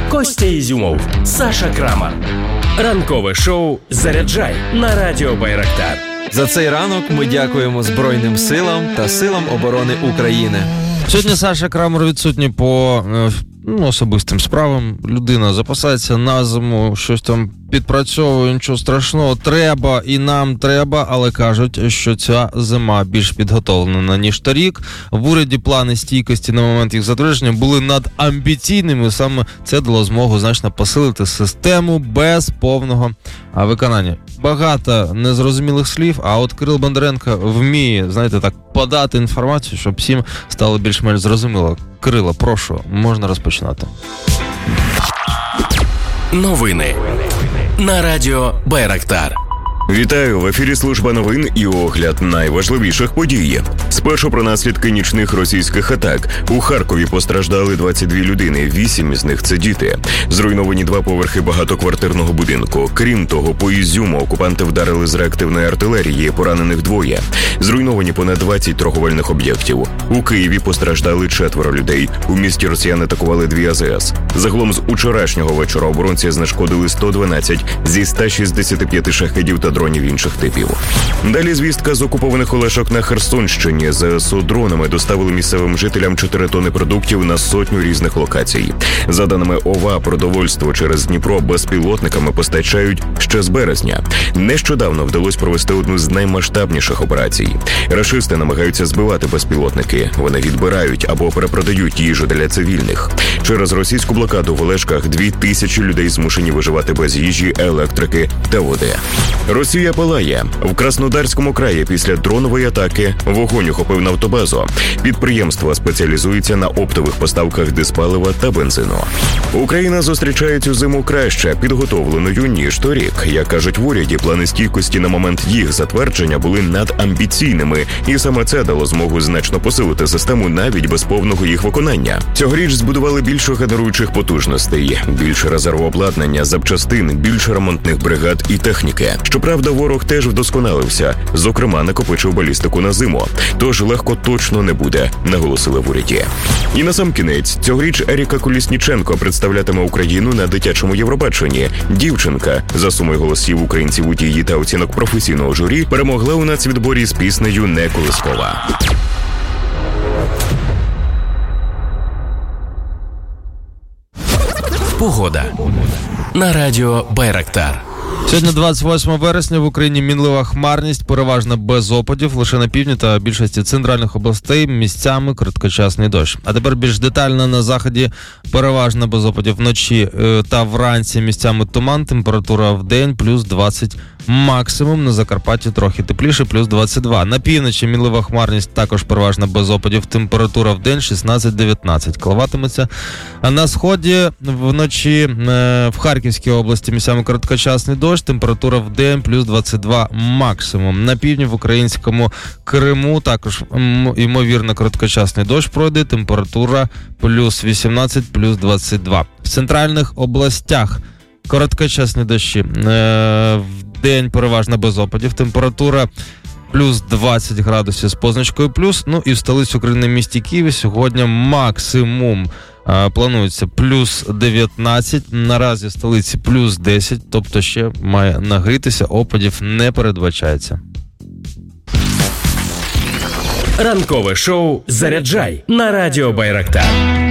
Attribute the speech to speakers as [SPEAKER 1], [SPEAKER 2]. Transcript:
[SPEAKER 1] Костя Ізюмов, Саша Крамар. Ранкове шоу «Заряджай» на Радіо Байрактар.
[SPEAKER 2] За цей ранок ми дякуємо Збройним силам та силам оборони України.
[SPEAKER 3] Сьогодні Саша Крамер відсутній по особистим справам. Людина запасається на зиму, щось там підпрацьовує, нічого страшного. Треба і нам треба, але кажуть, що ця зима більш підготовлена, ніж торік. В уряді плани стійкості на момент їх затвердження були надамбіційними. Саме це дало змогу значно посилити систему без повного виконання. Багато незрозумілих слів, а от Кирило Бондаренко вміє, подати інформацію, щоб всім стало більш-менш зрозуміло. Кирило, прошу, можна розпочинати.
[SPEAKER 1] Новини на Радіо Байрактар.
[SPEAKER 4] Вітаю! В ефірі служба новин і огляд найважливіших подій. Спершу про наслідки нічних російських атак. У Харкові постраждали 22 людини, 8 із них – це діти. Зруйновані 2 поверхи багатоквартирного будинку. Крім того, по Ізюму окупанти вдарили з реактивної артилерії, поранених 2. Зруйновані понад 20 торговельних об'єктів. У Києві постраждали 4 людей. У місті росіяни атакували 2 АЗС. Загалом з учорашнього вечора оборонці знешкодили 112 зі 165 шахедів та дронів інших типів. Далі звістка з окупованих Олешок на Херсонщині. ЗСУ дронами доставили місцевим жителям 4 тонни продуктів на 100 різних локацій. За даними ОВА, продовольство через Дніпро безпілотниками постачають ще з березня. Нещодавно вдалося провести одну з наймасштабніших операцій. Рашисти намагаються збивати безпілотники. Вони відбирають або перепродають їжу для цивільних. Через російську блокаду в Олешках 2000 людей змушені виживати без їжі, електрики та води. Росія палає. В Краснодарському краї після дронової атаки вогонь охопив нафтобазу. Підприємство спеціалізується на оптових поставках диспалива та бензину. Україна зустрічає цю зиму краще, підготовленою, ніж торік. Як кажуть в уряді, плани стійкості на момент їх затвердження були надамбіційними, і саме це дало змогу значно посилити систему навіть без повного їх виконання. Цьогоріч збудували більше генеруючих потужностей, більше резервообладнання, запчастин, більше ремонтних бригад і техніки. Щоправда, ворог теж вдосконалився, зокрема накопичив балістику на зиму. Тож легко точно не буде, наголосили в уряді. І насамкінець, цьогоріч Еріка Колісніченко представлятиме Україну на дитячому Євробаченні. Дівчинка, за сумою голосів українців у дії та оцінок професійного журі, перемогла у нацвідборі з піснею «Не колискова».
[SPEAKER 1] Погода на Радіо Байрактар.
[SPEAKER 3] Сьогодні 28 вересня, в Україні мінлива хмарність, переважно без опадів, лише на півдні та більшості центральних областей місцями короткочасний дощ. А тепер більш детально: на заході переважно без опадів, вночі та вранці місцями туман, температура в день плюс 20 максимум, на Закарпатті трохи тепліше, плюс 22. На півночі мінлива хмарність, також переважно без опадів, температура в день 16-19 коливатиметься. А на сході вночі в Харківській області місцями короткочасний дощ, температура в день плюс 22 максимум. На півдні в українському Криму також ймовірно короткочасний дощ пройде, температура плюс 18, плюс 22. В центральних областях короткочасні дощі, в день переважно без опадів, температура плюс 20 градусів з позначкою плюс. І в столиці України, місті Києві, сьогодні максимум планується плюс 19, наразі в столиці плюс 10, тобто ще має нагрітися, опадів не передбачається.
[SPEAKER 1] Ранкове шоу «Заряджай» на Радіо Байрактар.